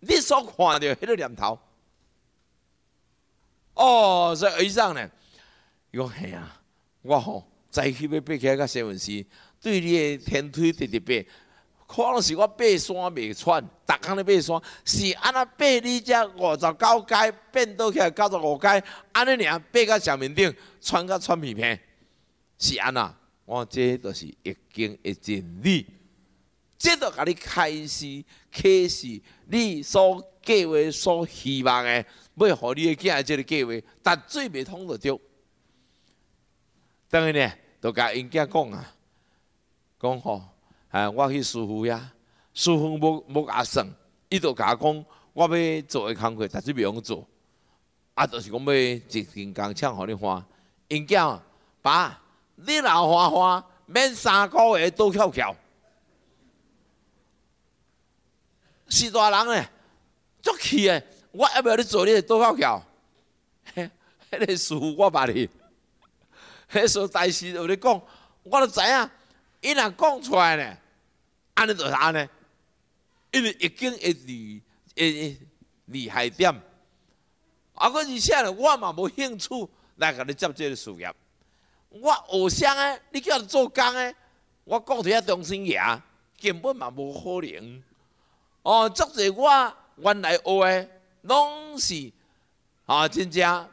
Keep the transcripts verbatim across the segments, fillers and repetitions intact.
你所看到迄个念头。哦，所以以上呢，伊讲嘿啊，我吼早起要爬起来，甲新闻时，对你的天推直直爬。可能是我爬山袂喘，逐工咧爬山，是安那爬你遮五十九阶变倒起来九十五阶，安尼尔爬到上面顶，喘到喘皮片，是安那？我这都是易经的真理，这都甲你开始启示你所计划、所希望的，要互你的囝的这个计划，但最袂通就对。当然呢，就甲因囝讲啊，讲吼。哎，我去师傅遐，师傅无无甲算，伊就甲我讲，我要做的工课，但是袂用做，啊，就是讲要一斤工厂互你花。因囝爸，你若花花，免三个月都翘翘。是大人咧，足气诶！我要不要你做你都翘翘？迄迄个师傅我捌你，迄所代志就咧讲，我都知影，伊若讲出来咧。安尼就是安尼，因为已经会厉会厉害点，啊，个而且咧，我嘛无兴趣来甲你接这个事业。我学啥诶？你叫我做工诶？我讲伫遐中心爷根本嘛无可能。哦，足侪我原来学诶，拢是啊，真正，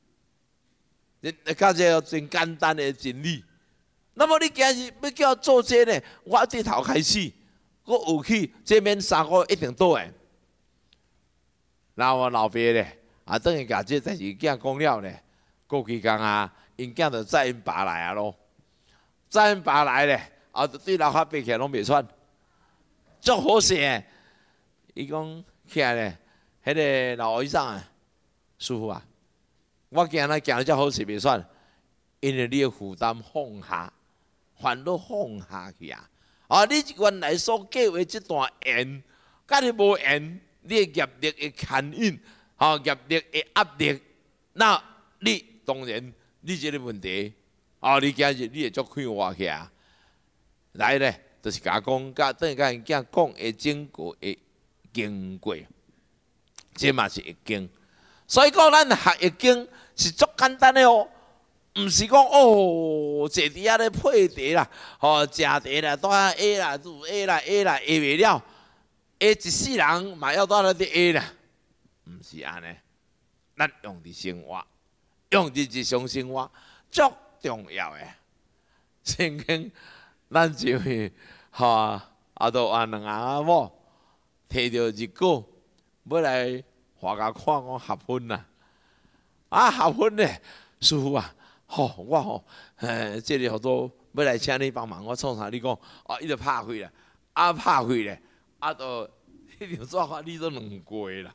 较这真简单诶真理。那么你今日要叫我做这呢？我从头开始，我学起，这免三个一定倒诶。然后我老爸咧，啊，等于甲这代志囝讲了咧，过几工啊，因囝就载因爸来啊咯，载因爸来咧，啊，对老卡爬起来拢袂喘，足好势诶。伊讲起来咧，迄个老医生啊，师傅啊，我今日行得遮好势袂喘，因为你的负担放下。烦恼放下去啊！啊，你原来所计划这段缘，甲你无缘，你的业力的牵引，啊，业力的压力，那你当然你这个问题，啊，你今日你会足快活起啊！来咧，就是甲讲，甲等于甲因囝讲的整个的经过，这嘛是易经。所以讲，咱学易经是足简单的哦。毋是讲哦，坐伫遐咧配茶啦，吼食茶啦，带下 A 啦，做 A 啦 A 啦 A 袂了 ，A 一世人嘛要带来啲 A 啦，毋是安尼，咱用伫生活，用伫日常生活，足重要诶。曾经咱就去吼啊，都换两阿某摕着日果，要来华家看讲合婚啦，啊合婚咧，师傅啊。吼、哦，我吼、哦，诶，这里好多要来请你帮忙，我创啥？你讲，哦，伊就拍开啦，啊拍开咧，啊都迄条做法你都两过啦。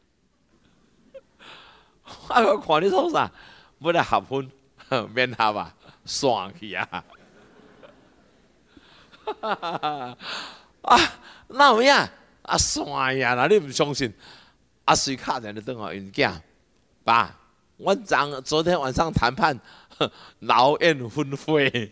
我看你创啥？要来合婚，免合啊，散去啊！啊，哪有影？啊散呀啦！你唔相信？啊，随卡在咧等候因囝，爸，我昨昨天晚上谈判。劳燕分飞，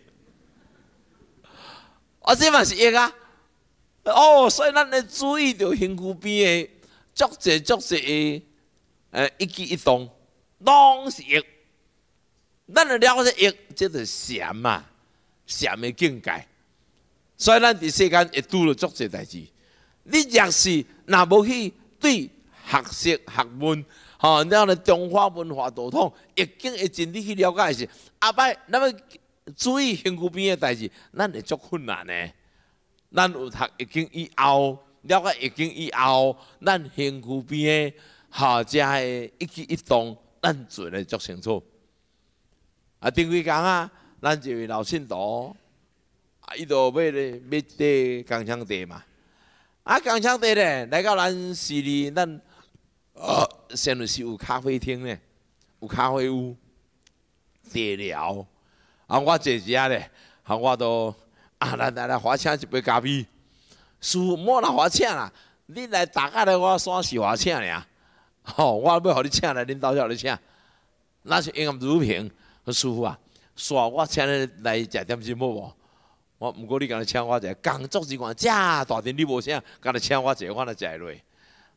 啊，这嘛是益啊！哦，所以咱要注意到身躯边的足侪足侪的呃一举一动，拢是益。咱要了解益，这就是禅嘛，禅的境界。所以咱伫世间会拄到足侪代志。你若是若无去对学识学问。吼，咱咧中华文化道统，易经的真理去了解是，后摆咱要注意身躯边的代志，咱会足困难的。咱有读易经以后，了解易经以后，咱身躯边的吼遮的一举一动，咱做得足清楚。啊，顶几工啊，咱一位老信徒，啊，伊就要咧要地钢枪地嘛，啊，钢枪地咧来到咱市里，咱。呃，先就是有咖啡厅呢，有咖啡屋、茶寮，啊，我坐遮咧，啊，我都啊来来来，我请一杯咖啡，师傅莫来我请啦，你来大家来我山是我请尔，吼、哦，我要互你请来，恁兜才互你请，那是因为如平，师傅啊，煞我请你来食点心好无？我毋过你敢若请我一个，工作时间遮大阵你无请，敢若请我一个，我若食会落。